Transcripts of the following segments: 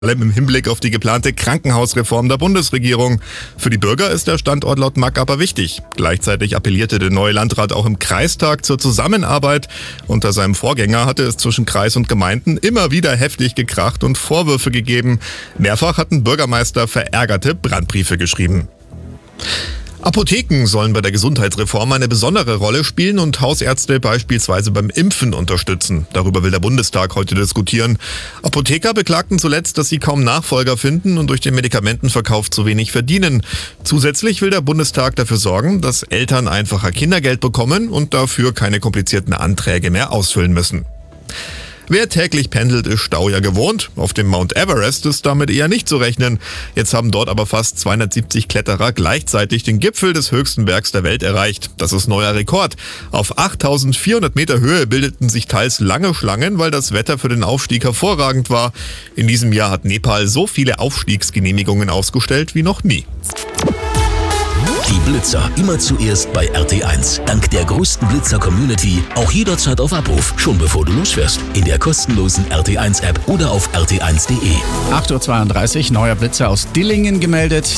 Im Hinblick auf die geplante Krankenhausreform der Bundesregierung. Für die Bürger ist der Standort laut MAG aber wichtig. Gleichzeitig appellierte der neue Landrat auch im Kreistag zur Zusammenarbeit. Unter seinem Vorgänger hatte es zwischen Kreis und Gemeinden immer wieder heftig gekracht und Vorwürfe gegeben. Mehrfach hatten Bürgermeister verärgerte Brandbriefe geschrieben. Apotheken sollen bei der Gesundheitsreform eine besondere Rolle spielen und Hausärzte beispielsweise beim Impfen unterstützen. Darüber will der Bundestag heute diskutieren. Apotheker beklagten zuletzt, dass sie kaum Nachfolger finden und durch den Medikamentenverkauf zu wenig verdienen. Zusätzlich will der Bundestag dafür sorgen, dass Eltern einfacher Kindergeld bekommen und dafür keine komplizierten Anträge mehr ausfüllen müssen. Wer täglich pendelt, ist Stau ja gewohnt. Auf dem Mount Everest ist damit eher nicht zu rechnen. Jetzt haben dort aber fast 270 Kletterer gleichzeitig den Gipfel des höchsten Bergs der Welt erreicht. Das ist neuer Rekord. Auf 8.400 Meter Höhe bildeten sich teils lange Schlangen, weil das Wetter für den Aufstieg hervorragend war. In diesem Jahr hat Nepal so viele Aufstiegsgenehmigungen ausgestellt wie noch nie. Die Blitzer immer zuerst bei RT1. Dank der größten Blitzer-Community auch jederzeit auf Abruf, schon bevor du losfährst. In der kostenlosen RT1-App oder auf rt1.de. 8.32 Uhr, neuer Blitzer aus Dillingen gemeldet.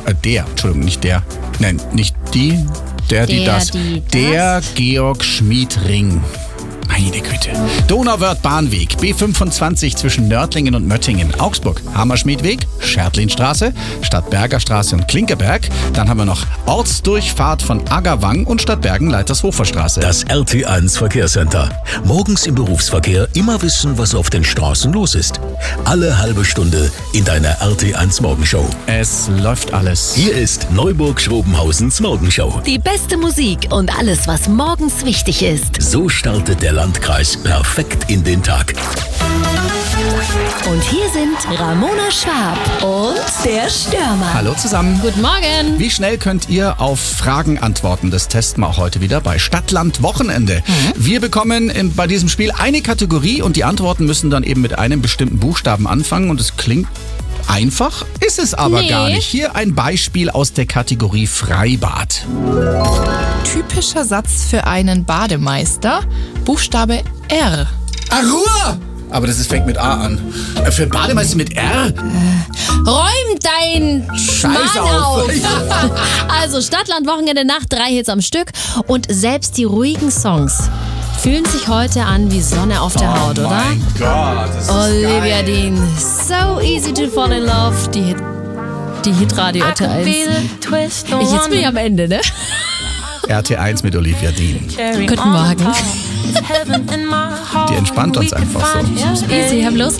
Der Georg Schmied-Ring. Meine Güte. Donauwörth-Bahnweg, B25 zwischen Nördlingen und Möttingen, Augsburg, Hammerschmiedweg, Schertlinstraße, Stadtberger Straße und Klinkerberg. Dann haben wir noch Ortsdurchfahrt von Aggerwang und Stadtbergen, Leitershofer Straße. Das RT1 Verkehrscenter. Morgens im Berufsverkehr immer wissen, was auf den Straßen los ist. Alle halbe Stunde in deiner RT1 Morgenshow. Es läuft alles. Hier ist Neuburg-Schrobenhausens Morgenshow. Die beste Musik und alles, was morgens wichtig ist. So startet der Landkreis perfekt in den Tag. Und hier sind Ramona Schwab und der Stürmer. Hallo zusammen. Guten Morgen. Wie schnell könnt ihr auf Fragen antworten? Das testen wir auch heute wieder bei Stadtland Wochenende. Wir bekommen bei diesem Spiel eine Kategorie und die Antworten müssen dann eben mit einem bestimmten Buchstaben anfangen und es klingt einfach, ist es aber gar nicht. Hier ein Beispiel aus der Kategorie Freibad. Typischer Satz für einen Bademeister, Buchstabe R. Ruhe! Aber fängt mit A an. Für einen Bademeister mit R? Räum dein Scheiß Mann auf. Also Stadtland Wochenende, Nacht, 3 Hits am Stück und selbst die ruhigen Songs fühlen sich heute an wie Sonne auf der Haut, oder? Mein Gott, das ist Olivia geil. Dean, So Easy to Fall in Love, die Hitradio RT1. Jetzt bin ich am Ende, ne? RT1 mit Olivia Dean. Guten Morgen. Die entspannt uns einfach so. Ja, easy, hab Lust.